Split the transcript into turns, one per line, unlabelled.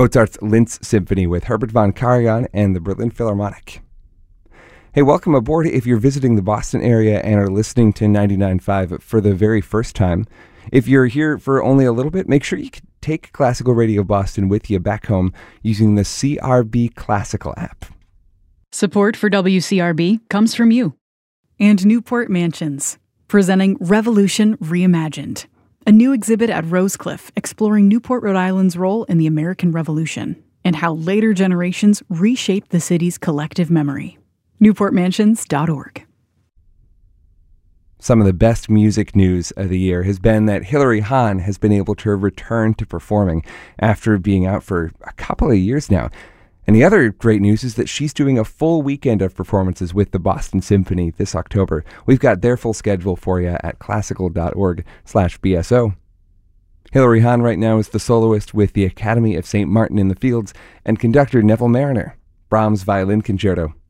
Mozart's Linz Symphony with Herbert von Karajan and the Berlin Philharmonic. Hey, welcome aboard if you're visiting the Boston area and are listening to 99.5 for the very first time. If you're here for only a little bit, make sure you take Classical Radio Boston with you back home using the CRB Classical app.
Support for WCRB comes from you.
And Newport Mansions, presenting Revolution Reimagined, a new exhibit at Rosecliff exploring Newport, Rhode Island's role in the American Revolution and how later generations reshaped the city's collective memory. NewportMansions.org.
Some of the best music news of the year has been that Hilary Hahn has been able to return to performing after being out for a couple of years now. And the other great news is that she's doing a full weekend of performances with the Boston Symphony this October. We've got their full schedule for you at classical.org/BSO. Hilary Hahn right now is the soloist with the Academy of St. Martin in the Fields and conductor Neville Mariner. Brahms Violin Concerto